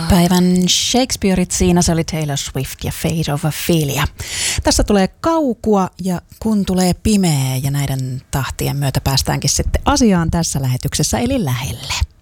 Päivän Shakespeareit siinä se oli Taylor Swift ja Fate of Ophelia. Tässä tulee kaukua ja kun tulee pimeä ja näiden tahtien myötä päästäänkin sitten asiaan tässä lähetyksessä eli lähelle.